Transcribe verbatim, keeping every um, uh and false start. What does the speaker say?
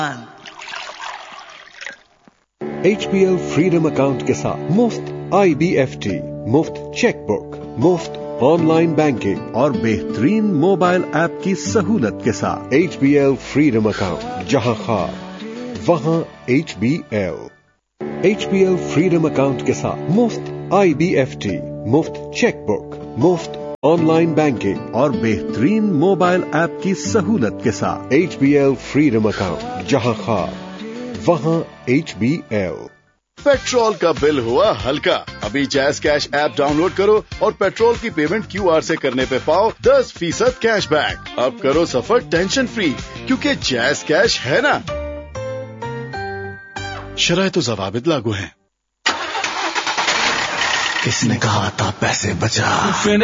H P L freedom account के साथ मुफ्त आई बी एफ टी, मुफ्त चेकबुक, मुफ्त ऑनलाइन बैंकिंग और बेहतरीन मोबाइल ऐप की सहूलत के साथ H P L freedom account, जहां खार वहां H B L. H P L freedom account के साथ मुफ्त आई बी एफ टी, मुफ्त चेकबुक, मुफ्त ऑनलाइन बैंकिंग और बेहतरीन मोबाइल ऐप की सहूलत के साथ H P L freedom account, जहां खार वहां एच बी एल। पेट्रोल का बिल हुआ हल्का, अभी जैस कैश ऐप डाउनलोड करो और पेट्रोल की पेमेंट क्यू आर से करने पे पाओ दस फीसद कैश बैक। अब करो सफर टेंशन फ्री, क्योंकि जैस कैश है ना। शराइत तो ज़वाबित लागू हैं। किसने कहा था पैसे बचा?